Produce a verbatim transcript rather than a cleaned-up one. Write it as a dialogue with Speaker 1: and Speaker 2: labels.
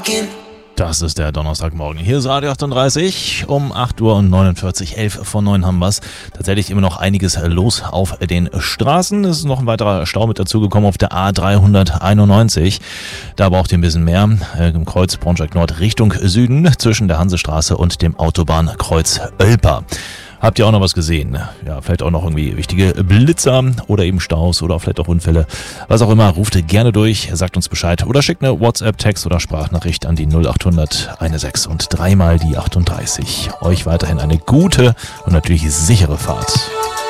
Speaker 1: Das ist der Donnerstagmorgen. Hier ist Radio achtunddreißig um acht Uhr und neunundvierzig, elf vor neun haben wir's. Tatsächlich immer noch einiges los auf den Straßen. Es ist noch ein weiterer Stau mit dazugekommen auf der A dreihunderteinundneunzig. Da braucht ihr ein bisschen mehr. Im Kreuz Braunschweig Nord Richtung Süden zwischen der Hansestraße und dem Autobahnkreuz Oelper. Habt ihr auch noch was gesehen? Ja, vielleicht auch noch irgendwie wichtige Blitzer oder eben Staus oder vielleicht auch Unfälle. Was auch immer, ruft gerne durch, sagt uns Bescheid oder schickt eine WhatsApp, Text oder Sprachnachricht an die null achthundert sechzehn und dreimal die achtunddreißig. Euch weiterhin eine gute und natürlich sichere Fahrt.